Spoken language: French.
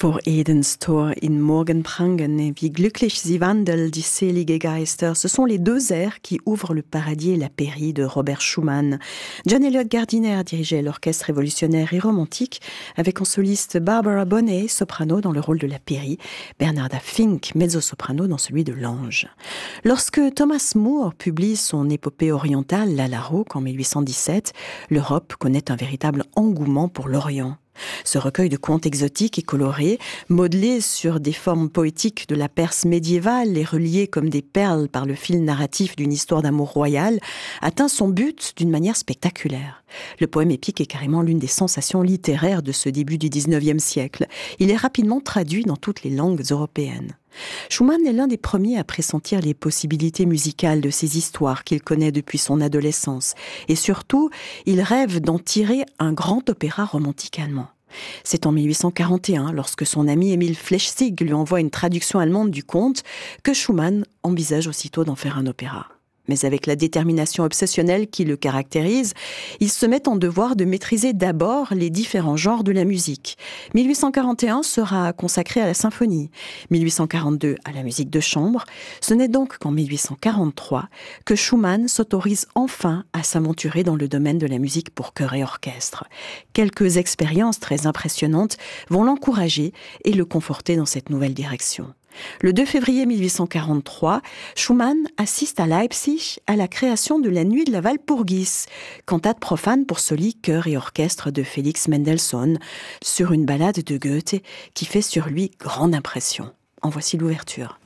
Vor Edens Tor in Morgenprangen et Wie glücklich sie wandelt, die selige Geister, ce sont les deux airs qui ouvrent le paradis et la pairie de Robert Schumann. John Eliot Gardiner dirigeait l'orchestre révolutionnaire et romantique avec en soliste Barbara Bonet, soprano dans le rôle de la pairie, Bernarda Fink, mezzo-soprano dans celui de l'ange. Lorsque Thomas Moore publie son épopée orientale L'Alaroque en 1817, l'Europe connaît un véritable engouement pour l'Orient. Ce recueil de contes exotiques et colorés, modelés sur des formes poétiques de la Perse médiévale et reliés comme des perles par le fil narratif d'une histoire d'amour royal, atteint son but d'une manière spectaculaire. Le poème épique est carrément l'une des sensations littéraires de ce début du XIXe siècle. Il est rapidement traduit dans toutes les langues européennes. Schumann est l'un des premiers à pressentir les possibilités musicales de ces histoires qu'il connaît depuis son adolescence. Et surtout, il rêve d'en tirer un grand opéra romantique allemand. C'est en 1841, lorsque son ami Emil Flechsig lui envoie une traduction allemande du conte, que Schumann envisage aussitôt d'en faire un opéra. Mais avec la détermination obsessionnelle qui le caractérise, il se met en devoir de maîtriser d'abord les différents genres de la musique. 1841 sera consacré à la symphonie, 1842 à la musique de chambre. Ce n'est donc qu'en 1843 que Schumann s'autorise enfin à s'aventurer dans le domaine de la musique pour chœur et orchestre. Quelques expériences très impressionnantes vont l'encourager et le conforter dans cette nouvelle direction. Le 2 février 1843, Schumann assiste à Leipzig à la création de la Nuit de la Walpurgis, cantate profane pour soli, chœur et orchestre de Félix Mendelssohn, sur une ballade de Goethe qui fait sur lui grande impression. En voici l'ouverture.